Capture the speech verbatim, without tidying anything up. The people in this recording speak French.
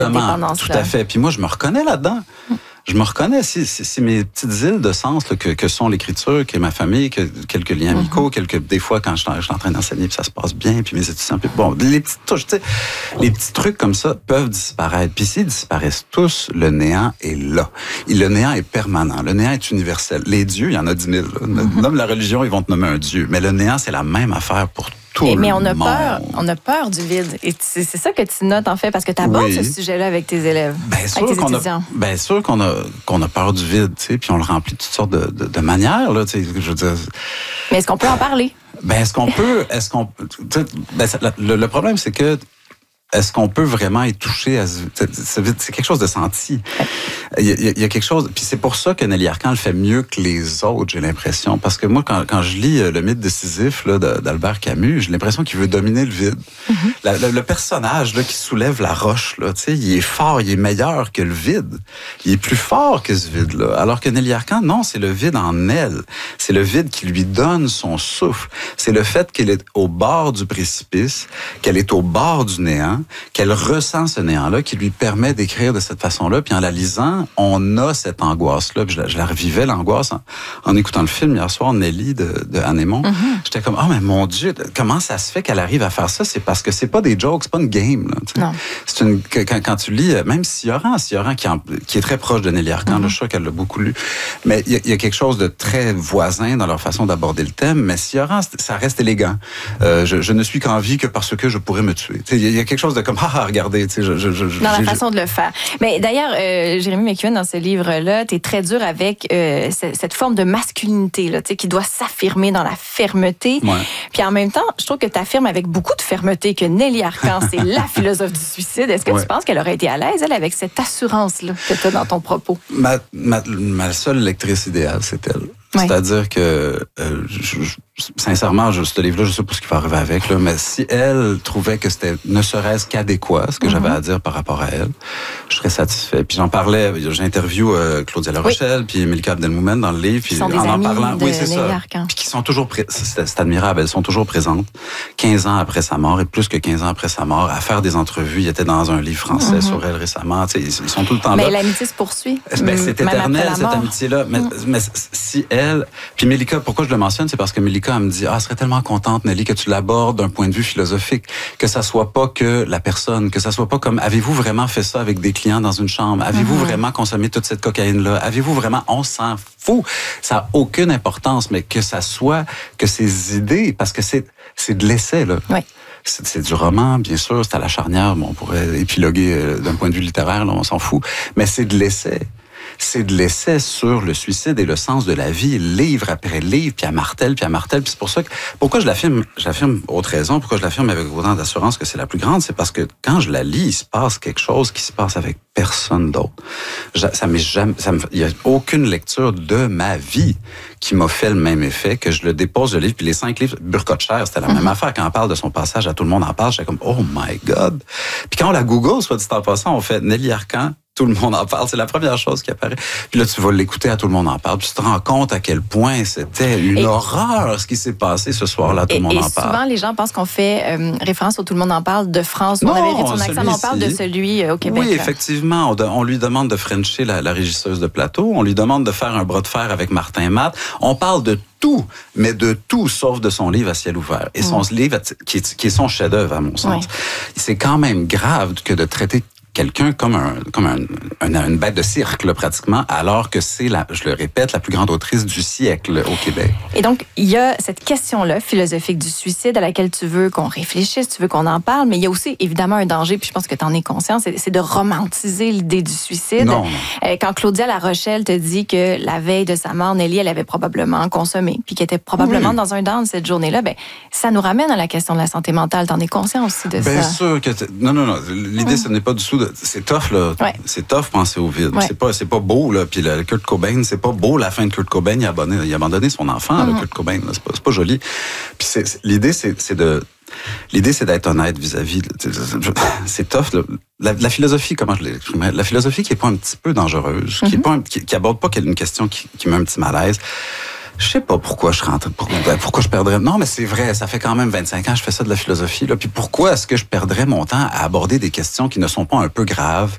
dépendance-là. Tout à fait. Puis moi, je me reconnais là-dedans. Hum. Je me reconnais, c'est, c'est, c'est mes petites îles de sens là, que, que sont l'écriture, que ma famille, que quelques liens amicaux, mm-hmm. quelques des fois quand je, je suis en train d'enseigner puis ça se passe bien, puis mes étudiants, puis bon, les petites touches, tu sais, les petits trucs comme ça peuvent disparaître. Puis s'ils disparaissent tous, le néant est là. Et le néant est permanent. Le néant est universel. Les dieux, il y en a dix mille. Mm-hmm. Nomme la religion, ils vont te nommer un dieu. Mais le néant, c'est la même affaire pour tout Et, le mais on a monde. peur, on a peur du vide. Et c'est, c'est ça que tu notes en fait, parce que tu abordes oui. ce sujet-là avec tes élèves, bien sûr avec tes qu'on étudiants. A, bien sûr qu'on a qu'on a peur du vide, tu sais, puis on le remplit de toutes sortes de, de, de manières là, tu sais, je veux dire. Mais est-ce qu'on peut en parler? Ben est-ce qu'on peut, est-ce qu'on, ben, le, le problème c'est que est-ce qu'on peut vraiment être touché à ce, ce vide? C'est quelque chose de senti. Il y, a, il y a quelque chose, puis c'est pour ça que Nelly Arcan le fait mieux que les autres, j'ai l'impression. Parce que moi, quand, quand je lis le mythe de Sisyphe là, d'Albert Camus, j'ai l'impression qu'il veut dominer le vide. Mm-hmm. La, le, le personnage là, qui soulève la roche, là, tu sais, il est fort, il est meilleur que le vide. Il est plus fort que ce vide-là. Alors que Nelly Arcan, non, c'est le vide en elle. C'est le vide qui lui donne son souffle. C'est le fait qu'elle est au bord du précipice, qu'elle est au bord du néant, qu'elle ressent ce néant-là, qui lui permet d'écrire de cette façon-là. Puis en la lisant, on a cette angoisse-là. Puis je la, je la revivais, l'angoisse, en, en écoutant le film hier soir, Nelly de, de Anne-Aymon. Mm-hmm. J'étais comme, oh, mais mon Dieu, comment ça se fait qu'elle arrive à faire ça? C'est parce que c'est pas des jokes, c'est pas une game. Là, non. C'est une, quand, quand tu lis, même Sioran, Sioran qui, en, qui est très proche de Nelly Arcan, mm-hmm. là, je suis sûr qu'elle l'a beaucoup lu, mais il y, y a quelque chose de très voisin dans leur façon d'aborder le thème, mais Sioran, ça reste élégant. Euh, je, je ne suis qu'en vie que parce que je pourrais me tuer. Il y, y a quelque chose de comme, ah, regardez, tu sais, je, je, je... Dans la façon de le faire. Mais d'ailleurs, euh, Jérémy McEwen, dans ce livre-là, t'es très dur avec euh, cette forme de masculinité, là, tu sais, qui doit s'affirmer dans la fermeté. Ouais. Puis en même temps, je trouve que tu affirmes avec beaucoup de fermeté que Nelly Arcan, c'est la philosophe du suicide. Est-ce que ouais. tu penses qu'elle aurait été à l'aise, elle, avec cette assurance-là que tu as dans ton propos? Ma, ma, ma seule lectrice idéale, c'est elle. Ouais. C'est-à-dire que, euh, je, je, sincèrement, je, ce livre-là, je sais pas ce qui va arriver avec, là, mais si elle trouvait que c'était ne serait-ce qu'adéquat, ce que mm-hmm. j'avais à dire par rapport à elle, je serais satisfait. Puis j'en parlais, j'interview euh, Claudia La Rochelle, oui. puis Milka Abdelmoumen dans le livre, puis sont des en en amis parlant, de oui, c'est ça. Arcan. Puis qui sont toujours, pré... c'est, c'est admirable, elles sont toujours présentes, quinze ans après sa mort, et plus que quinze ans après sa mort, à faire des entrevues. Il était dans un livre français mm-hmm. sur elle récemment, tu sais, ils sont tout le temps mais là. Mais l'amitié se poursuit. Ben, c'est éternel, cette amitié-là. Mais, mm. mais si elle, puis Melika, pourquoi je le mentionne, c'est parce que Melika, elle me dit, ah, elle serait tellement contente, Nelly, que tu l'abordes d'un point de vue philosophique, que ça soit pas que la personne, que ça soit pas comme, avez-vous vraiment fait ça avec des clients dans une chambre? Avez-vous mm-hmm. vraiment consommé toute cette cocaïne-là? Avez-vous vraiment, on s'en fout. Ça n'a aucune importance, mais que ça soit, que ces idées, parce que c'est, c'est de l'essai, là. Oui. C'est, c'est du roman, bien sûr, c'est à la charnière, bon, on pourrait épiloguer euh, d'un point de vue littéraire, là, on s'en fout, mais c'est de l'essai. C'est de l'essai sur le suicide et le sens de la vie, livre après livre, puis à martèle, puis à martèle. Puis c'est pour ça que, pourquoi je l'affirme, je l'affirme autre raison, pourquoi je l'affirme avec autant d'assurance que c'est la plus grande, c'est parce que quand je la lis, il se passe quelque chose qui se passe avec personne d'autre. Je, ça m'est jamais, ça me, il y a aucune lecture de ma vie qui m'a fait le même effet que je le dépose le livre, puis les cinq livres, Burkotcher, c'était la mm-hmm. même affaire. Quand on parle de son passage, à tout le monde en parle, j'étais comme, oh my God. Puis quand on la Google, soit dit en passant, on fait Nelly Arcan, tout le monde en parle. C'est la première chose qui apparaît. Puis là, tu vas l'écouter, à tout le monde en parle. Puis tu te rends compte à quel point c'était une et, horreur ce qui s'est passé ce soir-là. Tout et, le monde et en parle. Souvent, les gens pensent qu'on fait euh, référence au Tout le monde en parle de France. Non, on avait fait son accent, mais on parle de celui euh, au Québec. Oui, effectivement. On, on lui demande de frencher la, la régisseuse de plateau. On lui demande de faire un bras de fer avec Martin Matt. On parle de tout, mais de tout, sauf de son livre À ciel ouvert. Et son mmh. livre, qui est, qui est son chef-d'œuvre, à mon sens. Oui. C'est quand même grave que de traiter quelqu'un comme un comme un, un une bête de cirque là, pratiquement, alors que c'est la, je le répète, la plus grande autrice du siècle au Québec. Et donc il y a cette question-là philosophique du suicide à laquelle tu veux qu'on réfléchisse, tu veux qu'on en parle, mais il y a aussi évidemment un danger, puis je pense que tu en es conscient, c'est, c'est de romantiser l'idée du suicide. Non, non. Euh, quand Claudia La Rochelle te dit que la veille de sa mort, Nelly, elle avait probablement consommé, puis qu'elle était probablement oui. dans un down cette journée-là, ben ça nous ramène à la question de la santé mentale. T'en es conscient aussi de Bien ça? Bien sûr que non non non, l'idée mmh. ce n'est pas du tout de, c'est tough là, ouais. c'est tough penser au vide. Ouais. C'est pas c'est pas beau là, puis le Kurt Cobain, c'est pas beau la fin de Kurt Cobain, il a abandonné, il a abandonné son enfant, mmh. le Kurt Cobain, là, c'est pas c'est pas joli. Puis c'est, c'est l'idée c'est c'est de L'idée, c'est d'être honnête vis-à-vis. C'est tough. Là. La, la philosophie, comment je l'exprime? La philosophie qui est pas un petit peu dangereuse, mm-hmm. qui est pas un, qui, qui aborde pas une question qui, qui met un petit malaise. Je sais pas pourquoi je rentre, pourquoi, pourquoi je perdrais. Non, mais c'est vrai, ça fait quand même vingt-cinq ans que je fais ça de la philosophie. Là. Puis pourquoi est-ce que je perdrais mon temps à aborder des questions qui ne sont pas un peu graves,